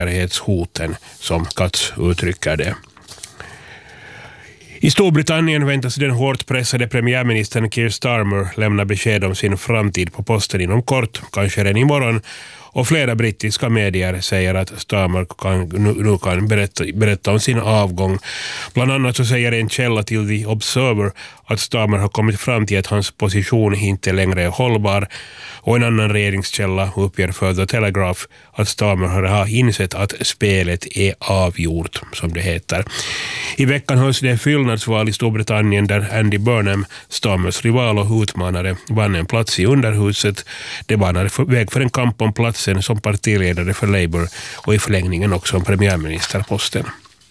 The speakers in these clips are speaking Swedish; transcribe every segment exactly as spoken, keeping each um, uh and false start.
säkerhetshoten, som Katz uttrycker det. I Storbritannien väntas den hårt pressade premiärministern Keir Starmer lämna besked om sin framtid på posten inom kort, kanske redan imorgon. Och flera brittiska medier säger att Starmer kan, nu, nu kan berätta, berätta om sin avgång. Bland annat så säger en källa till The Observer att Starmer har kommit fram till att hans position inte längre är hållbar. Och en annan regeringskälla uppger för The Telegraph att Starmer har insett att spelet är avgjort, som det heter. I veckan hölls det fyllnadsval i Storbritannien där Andy Burnham, Starmers rival och utmanare, vann en plats i underhuset. Det banade väg för en kamp om platsen som partiledare för Labour och i förlängningen också om premiärministerposten.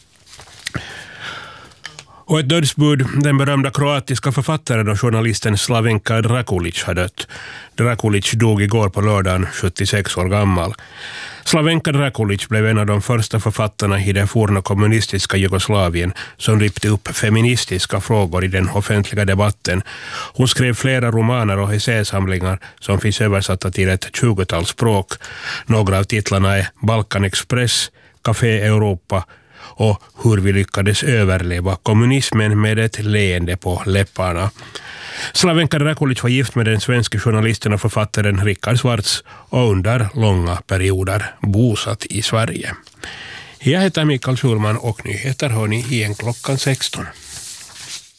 Och ett dödsbud, den berömda kroatiska författaren och journalisten Slavenka Drakulic har dött. Drakulic dog igår på lördagen, sjuttiosex år gammal. Slavenka Drakulic blev en av de första författarna i det forna kommunistiska Jugoslavien som ryckte upp feministiska frågor i den offentliga debatten. Hon skrev flera romaner och essäsamlingar som finns översatta till ett tjugotal språk. Några av titlarna är Balkan Express, Café Europa och Hur vi lyckades överleva kommunismen med ett leende på läpparna. Slavenka Drakulic var gift med den svenska journalisten och författaren Richard Swartz och under långa perioder bosatt i Sverige. Jag heter Mikael Schulman och nyheter hör ni igen klockan sexton.